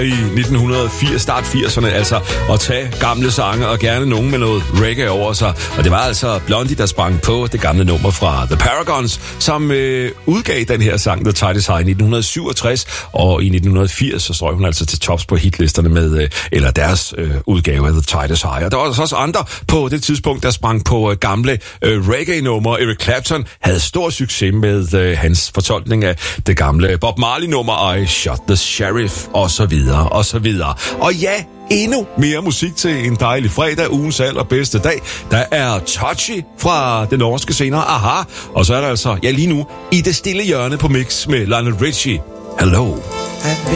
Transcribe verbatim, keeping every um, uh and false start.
i nitten firs, start firserne, altså at tage gamle sange og gerne nogen med noget reggae over sig. Og det var altså Blondie, der sprang på det gamle nummer fra The Paragons, som øh, udgav den her sang, The Tide Is High, i nitten syvogtres, og i nitten firs så strøg hun altså til tops på hitlisterne med, øh, eller deres øh, udgave af The Tide Is High. Og der var også andre på det tidspunkt, der sprang på øh, gamle øh, reggae-numre. Eric Clapton havde stor succes med øh, hans fortolkning af det gamle Bob Marley-nummer, I Shot the Sheriff, og så videre, og så videre. Og ja, endnu mere musik til en dejlig fredag, ugens allerbedste dag. Der er Touchy fra den norske senere Aha, og så er der altså, ja lige nu, i det stille hjørne på mix med Lionel Richie. Hello.